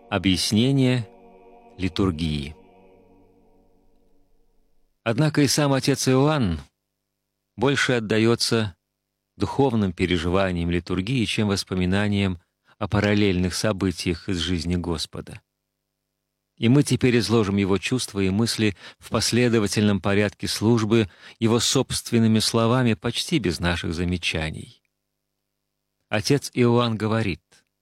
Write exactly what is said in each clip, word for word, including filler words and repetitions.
Объяснение литургии. Однако и сам отец Иоанн больше отдается духовным переживаниям литургии, чем воспоминаниям о параллельных событиях из жизни Господа. И мы теперь изложим его чувства и мысли в последовательном порядке службы, его собственными словами, почти без наших замечаний. Отец Иоанн говорит: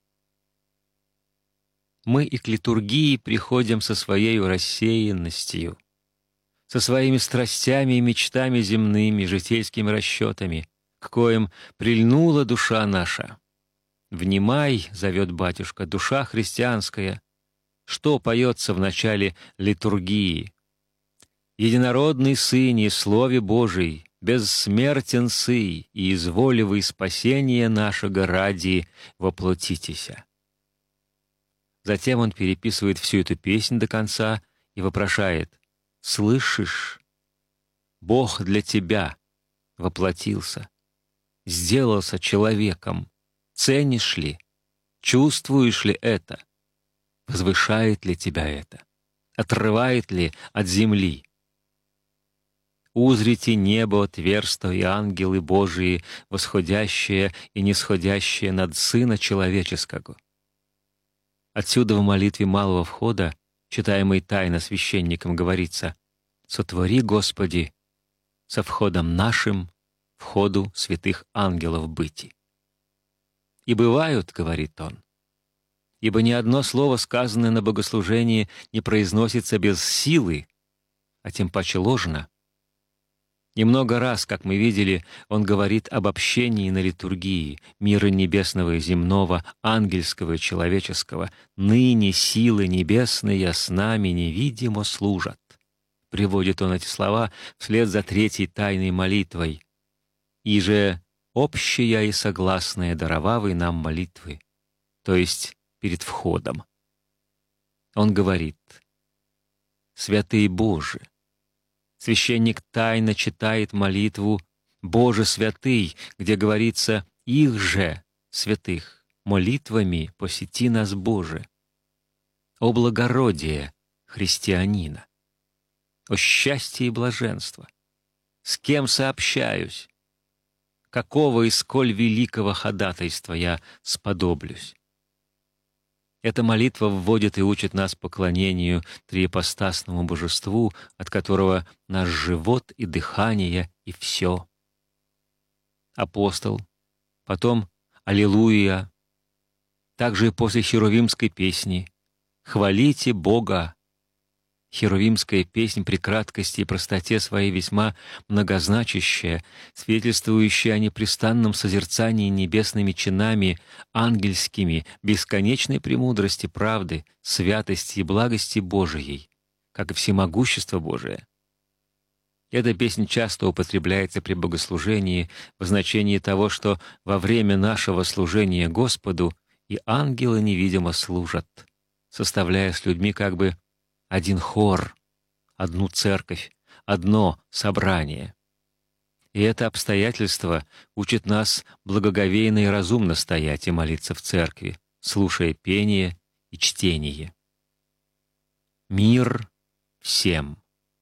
«Мы и к литургии приходим со своей рассеянностью, со своими страстями и мечтами земными, житейскими расчетами, к коим прильнула душа наша. Внимай, — зовет батюшка, — душа христианская, что поется в начале литургии. Единородный Сыне, Слове Божий, бессмертен Сый, и изволивый спасение нашего ради воплотитеся». Затем он переписывает всю эту песнь до конца и вопрошает: «Слышишь? Бог для тебя воплотился, сделался человеком. Ценишь ли? Чувствуешь ли это? Возвышает ли тебя это? Отрывает ли от земли? Узрите небо отверсто, и ангелы Божии, восходящие и нисходящие над Сына Человеческого». Отсюда в молитве малого входа, читаемой тайно священником, говорится: «Сотвори, Господи, со входом нашим, входу святых ангелов быти». «И бывают, — говорит он, — ибо ни одно слово, сказанное на богослужении, не произносится без силы, а тем паче ложно. И много раз, как мы видели, он говорит об общении на литургии мира небесного и земного, ангельского и человеческого. «Ныне силы небесные с нами невидимо служат». Приводит он эти слова вслед за третьей тайной молитвой: «И же общая и согласная даровавой нам молитвы», то есть перед входом. Он говорит: «Святые Божи». Священник тайно читает молитву «Боже святый», где говорится: «Их же, святых, молитвами посети нас, Боже». О благородие христианина! О счастье и блаженство! С кем сообщаюсь? Какого и сколь великого ходатайства я сподоблюсь? Эта молитва вводит и учит нас поклонению триипостасному божеству, от которого наш живот и дыхание, и все. Апостол, потом «Аллилуйя», также и после херувимской песни «Хвалите Бога». Херувимская песнь при краткости и простоте своей весьма многозначащая, свидетельствующая о непрестанном созерцании небесными чинами, ангельскими, бесконечной премудрости правды, святости и благости Божией, как и всемогущество Божие. Эта песня часто употребляется при богослужении в значении того, что во время нашего служения Господу и ангелы невидимо служат, составляя с людьми как бы один хор, одну церковь, одно собрание. И это обстоятельство учит нас благоговейно и разумно стоять и молиться в церкви, слушая пение и чтение. Мир всем.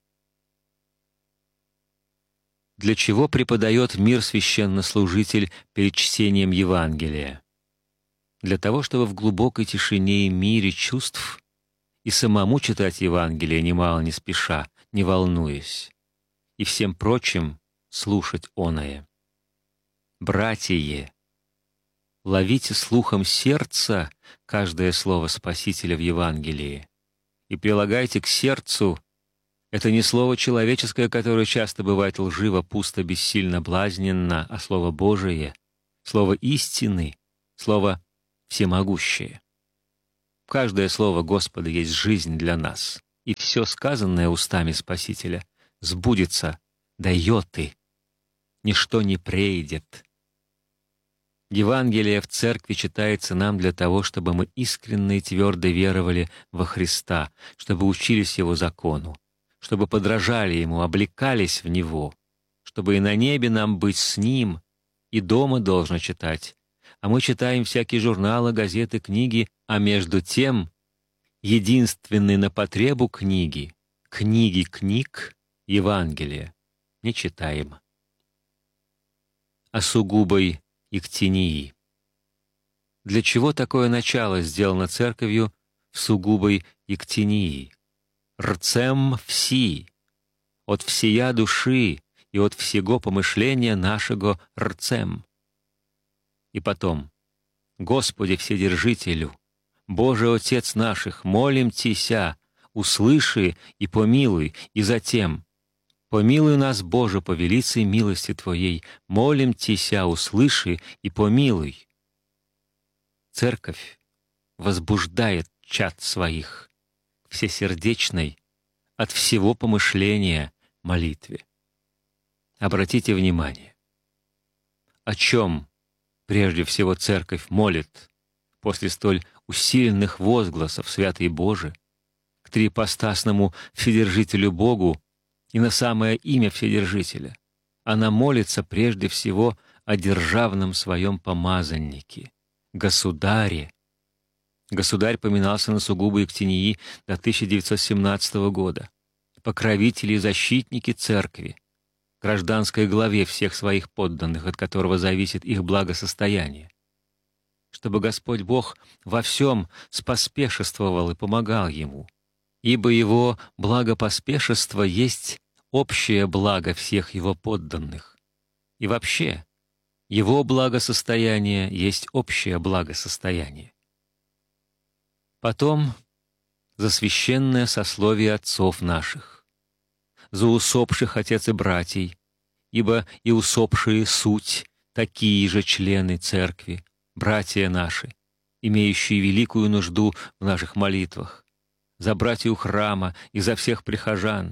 Для чего преподает мир священнослужитель перед чтением Евангелия? Для того, чтобы в глубокой тишине и мире чувств и самому читать Евангелие немало не спеша, не волнуясь, и всем прочим слушать оное. Братья, ловите слухом сердца каждое слово Спасителя в Евангелии и прилагайте к сердцу это не слово человеческое, которое часто бывает лживо, пусто, бессильно, блазненно, а слово Божие, слово истины, слово всемогущее. Каждое слово Господа есть жизнь для нас, и все сказанное устами Спасителя сбудется, дает и ничто не прейдет. Евангелие в церкви читается нам для того, чтобы мы искренне и твердо веровали во Христа, чтобы учились Его закону, чтобы подражали Ему, облекались в Него, чтобы и на небе нам быть с Ним, и дома должно читать. А мы читаем всякие журналы, газеты, книги, а между тем единственной на потребу книги, книги книг, Евангелия, нечитаемо. О сугубой Иктинии. Для чего такое начало сделано Церковью в сугубой Иктинии? Рцем вси, от всея души и от всего помышления нашего рцем. И потом, Господи Вседержителю, Боже Отец наших, молим Тися, услыши и помилуй, и затем, помилуй нас, Боже, по велицей милости Твоей, молим Тися, услыши и помилуй. Церковь возбуждает чад своих всесердечной, от всего помышления молитве. Обратите внимание, о чем прежде всего Церковь молит после столь усиленных возгласов «Святый Боже» к триипостасному Вседержителю Богу и на самое имя Вседержителя. Она молится прежде всего о державном своем помазаннике, Государе. Государь поминался на сугубой Иктинии до тысяча девятьсот семнадцатого года. Покровители и защитники Церкви, гражданской главе всех своих подданных, от которого зависит их благосостояние. Чтобы Господь Бог во всем споспешествовал и помогал ему, ибо Его благопоспешество есть общее благо всех Его подданных. И вообще, Его благосостояние есть общее благосостояние. Потом за священное сословие отцов наших, за усопших отец и братьей, ибо и усопшие суть такие же члены Церкви, братья наши, имеющие великую нужду в наших молитвах, за братью храма и за всех прихожан.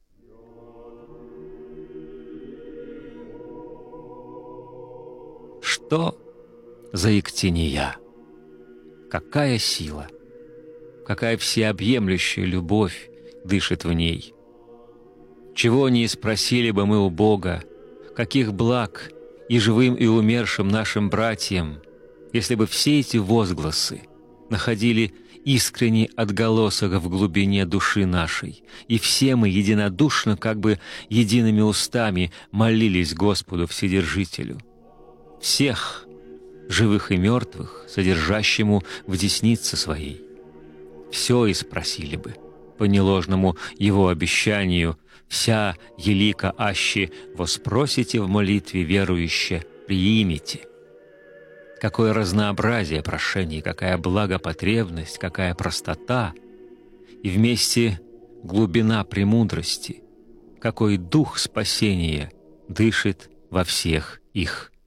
Что за Иктиния? Какая сила, какая всеобъемлющая любовь дышит в ней! Чего не спросили бы мы у Бога, каких благ и живым, и умершим нашим братьям, если бы все эти возгласы находили искренний отголосок в глубине души нашей, и все мы единодушно, как бы едиными устами, молились Господу Вседержителю, всех, живых и мертвых, содержащему в деснице Своей. Все и спросили бы, по неложному Его обещанию, «Вся елика аще воспросите в молитве верующе, приимите». Какое разнообразие прошений, какая благопотребность, какая простота, и вместе глубина премудрости, какой дух спасения дышит во всех их.